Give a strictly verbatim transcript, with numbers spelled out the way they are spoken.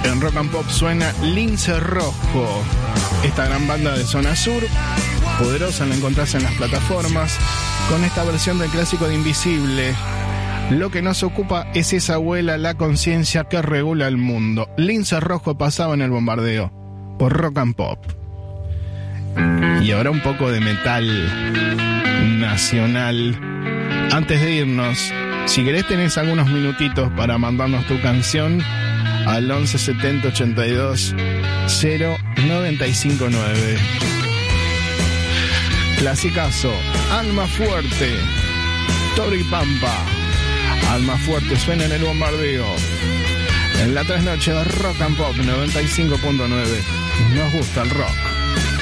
En Rock and Pop suena Lince Rojo, esta gran banda de zona sur, poderosa, la encontrás en las plataformas, con esta versión del clásico de Invisible. Lo que nos ocupa es esa abuela, la conciencia que regula el mundo. Lince Rojo pasaba en el bombardeo por Rock and Pop. Y ahora un poco de metal nacional. Antes de irnos, si querés tenés algunos minutitos para mandarnos tu canción al once setenta ochenta y dos cero noventa y cinco nueve. Clasicazo, Alma Fuerte, Tori Pampa. Alma Fuerte suena en el bombardeo. En la trasnoche de Rock and Pop noventa y cinco punto nueve. Nos gusta el rock.